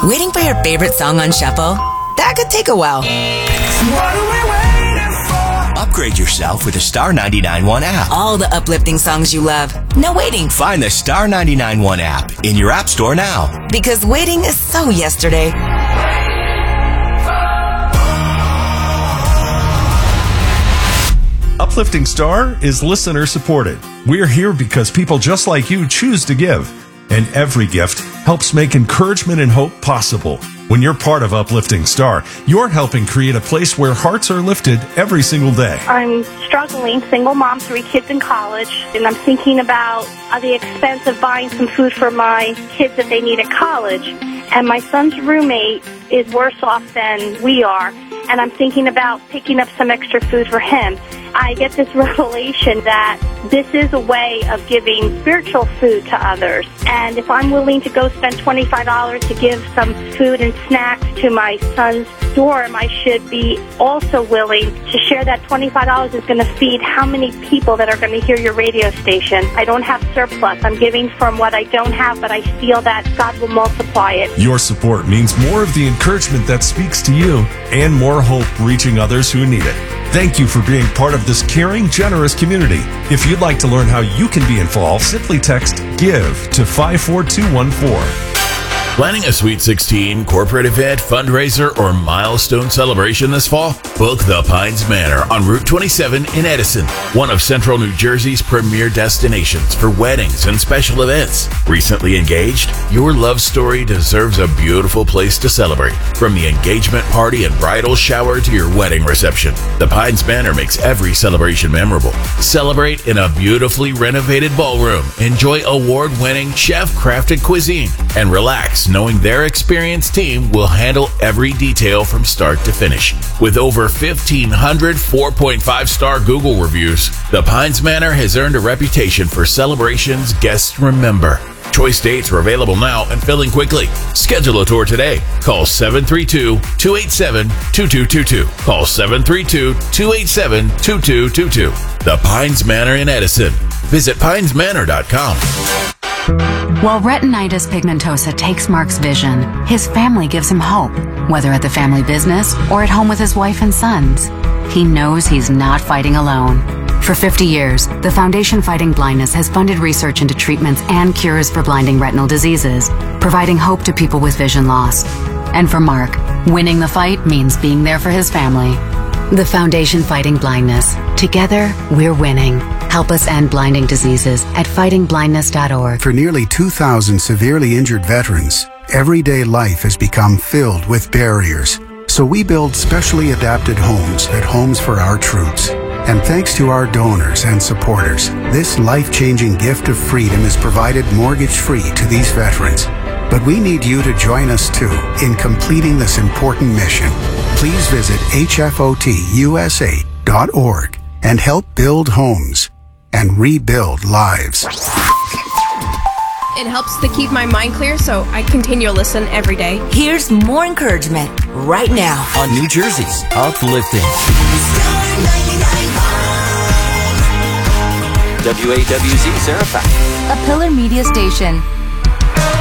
Waiting for your favorite song on shuffle? That could take a while. What are we waiting for? Upgrade yourself with the Star 99 One app. All the uplifting songs you love. No waiting. Find the Star 99 One app in your app store now. Because waiting is so yesterday. Uplifting Star is listener supported. We're here because people just like you choose to give. And every gift helps make encouragement and hope possible. When you're part of Uplifting Star, you're helping create a place where hearts are lifted every single day. I'm struggling, single mom, 3 kids in college, and I'm thinking about the expense of buying some food for my kids that they need at college. And my son's roommate is worse off than we are, and I'm thinking about picking up some extra food for him. I get this revelation that this is a way of giving spiritual food to others. And if I'm willing to go spend $25 to give some food and snacks to my son's dorm, I should be also willing to share that $25 is going to feed how many people that are going to hear your radio station. I don't have surplus. I'm giving from what I don't have, but I feel that God will multiply it. Your support means more of the encouragement that speaks to you and more hope reaching others who need it. Thank you for being part of this caring, generous community. If you'd like to learn how you can be involved, simply text GIVE to 54214. Planning a Sweet 16, corporate event, fundraiser, or milestone celebration this fall? Book the Pines Manor on Route 27 in Edison, one of Central New Jersey's premier destinations for weddings and special events. Recently engaged? Your love story deserves a beautiful place to celebrate. From the engagement party and bridal shower to your wedding reception, the Pines Manor makes every celebration memorable. Celebrate in a beautifully renovated ballroom, enjoy award-winning chef-crafted cuisine, and relax knowing their experienced team will handle every detail from start to finish. With over 1,500 4.5-star Google reviews, the Pines Manor has earned a reputation for celebrations guests remember. Choice dates are available now and filling quickly. Schedule a tour today. Call 732-287-2222. Call 732-287-2222. The Pines Manor in Edison. Visit pinesmanor.com. While retinitis pigmentosa takes Mark's vision, his family gives him hope, whether at the family business or at home with his wife and sons. He knows he's not fighting alone. For 50 years, the Foundation Fighting Blindness has funded research into treatments and cures for blinding retinal diseases, providing hope to people with vision loss. And for Mark, winning the fight means being there for his family. The Foundation Fighting Blindness. Together, we're winning. Help us end blinding diseases at fightingblindness.org. For nearly 2,000 severely injured veterans, everyday life has become filled with barriers. So we build specially adapted homes at Homes for Our Troops. And thanks to our donors and supporters, this life-changing gift of freedom is provided mortgage-free to these veterans. But we need you to join us too in completing this important mission. Please visit hfotusa.org and help build homes and rebuild lives. It helps to keep my mind clear, so I continue to listen every day. Here's more encouragement right now on New Jersey's Uplifting. WAWZ Fairfax. A Pillar Media station.